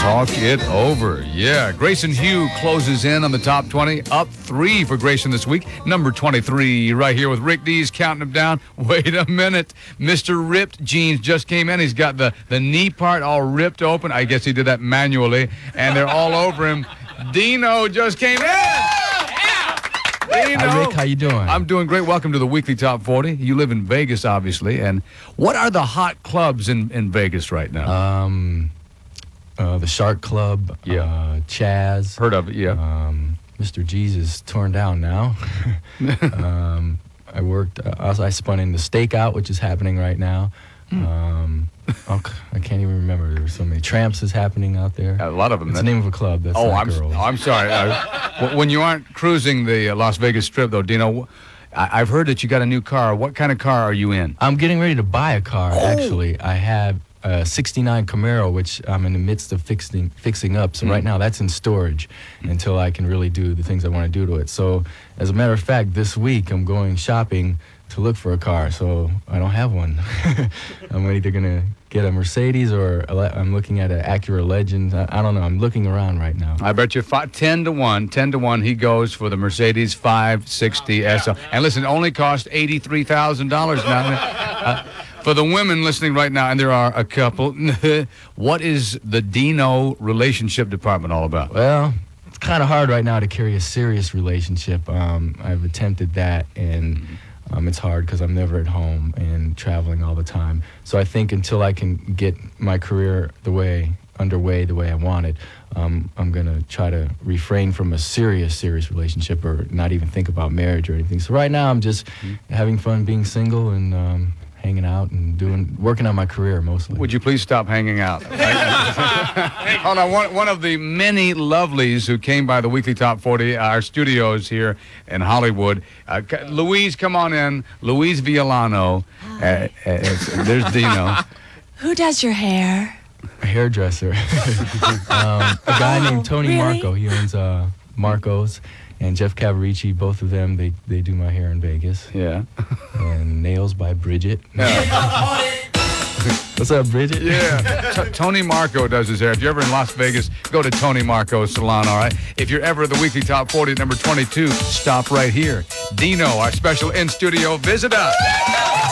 Talk it over. Yeah, Grayson Hugh closes in on the top 20. Up 3 for Grayson this week. Number 23 right here with Rick Dees counting him down. Wait a minute. Mr. Ripped Jeans just came in. He's got the knee part all ripped open. I guess he did that manually. And they're all over him. Dino just came in. Dino. Hi, Rick. How you doing? I'm doing great. Welcome to the Weekly Top 40. You live in Vegas, obviously. And what are the hot clubs in Vegas right now? The Shark Club. Yeah. Chaz. Heard of it, yeah. Mr. G's is torn down now. I spun in the Stakeout, which is happening right now. I can't even remember. There's so many. Tramps is happening out there. A lot of them. It's the name of a club. That's not girls. I'm sorry. When you aren't cruising the Las Vegas Strip, though, Dino, I've heard that you got a new car. What kind of car are you in? I'm getting ready to buy a car, actually. I have a 69 Camaro, which I'm in the midst of fixing up. So right now, that's in storage until I can really do the things I want to do to it. So as a matter of fact, this week, I'm going shopping to look for a car, so I don't have one. I'm either going to get a Mercedes or I'm looking at an Acura Legend. I don't know. I'm looking around right now. I bet you 10 to 1, he goes for the Mercedes 560 SL. And listen, it only cost $83,000 now. For the women listening right now, and there are a couple, what is the Dino relationship department all about? Well, it's kind of hard right now to carry a serious relationship. I've attempted that, and it's hard because I'm never at home and traveling all the time. So I think until I can get my career underway the way I want it, I'm going to try to refrain from a serious relationship or not even think about marriage or anything. So right now I'm just having fun being single and hanging out and working on my career mostly. Would you please stop hanging out? Hold on, one of the many lovelies who came by the Weekly Top 40, our studios here in Hollywood. Louise, come on in. Louise Villano. There's Dino. Who does your hair? A hairdresser. A guy named Tony Marco. He owns Marco's. And Jeff Cavarici, both of them, they do my hair in Vegas. Yeah. And Nails by Bridget. What's up, Bridget? Yeah. Tony Marco does his hair. If you're ever in Las Vegas, go to Tony Marco's salon, all right? If you're ever at the Weekly Top 40 at number 22, stop right here. Dino, our special in-studio visitor.